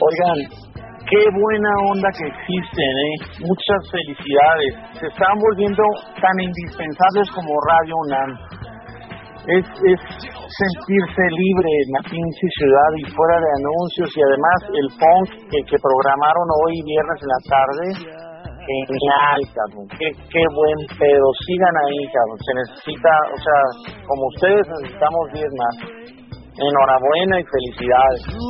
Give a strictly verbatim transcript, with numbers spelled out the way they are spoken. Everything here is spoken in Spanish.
Oigan, qué buena onda que existen, ¿eh? Muchas felicidades. Se están volviendo tan indispensables como Radio UNAM. Es, es sentirse libre en la pinche ciudad y fuera de anuncios, y además el punk que, que programaron hoy viernes en la tarde, genial, cabrón. Qué, qué buen pedo. Sigan ahí, cabrón. Se necesita, o sea, como ustedes necesitamos diez más. Enhorabuena y felicidades.